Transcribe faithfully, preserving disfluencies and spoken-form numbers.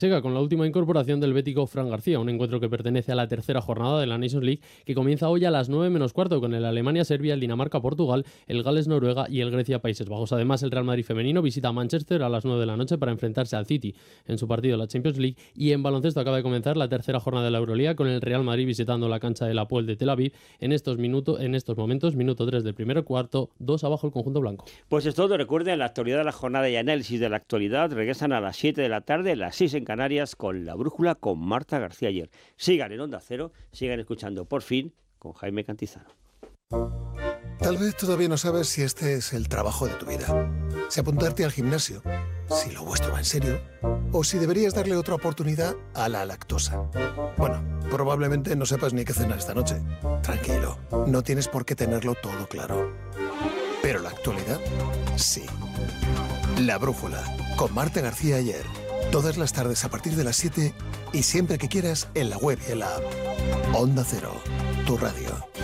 Llega con la última incorporación del bético Fran García, un encuentro que pertenece a la tercera jornada de la Nations League, que comienza hoy a las nueve menos cuarto con el Alemania-Serbia, el Dinamarca-Portugal, el Gales-Noruega y el Grecia-Países Bajos. Además, el Real Madrid femenino visita a Manchester a las nueve de la noche para enfrentarse al City en su partido de la Champions League. Y en baloncesto acaba de comenzar la tercera jornada de la Euroliga con el Real Madrid visitando la cancha del Hapoel de Tel Aviv. En estos, minutos, en estos momentos, minuto tres del primer cuarto, dos abajo el conjunto blanco. Pues es todo. Recuerden, la actualidad de la jornada y análisis de la actualidad regresan a las siete de la tarde, las seis en Canarias, con La Brújula con Marta García Ayer. Sigan en Onda Cero, sigan escuchando Por Fin con Jaime Cantizano. Tal vez todavía no sabes si este es el trabajo de tu vida, si apuntarte al gimnasio, si lo vuestro va en serio, o si deberías darle otra oportunidad a la lactosa. Bueno, probablemente no sepas ni qué cenar esta noche. Tranquilo, no tienes por qué tenerlo todo claro. Pero la actualidad, sí. La Brújula con Marta García Ayer. Todas las tardes a partir de las siete y siempre que quieras en la web y en la app. Onda Cero, tu radio.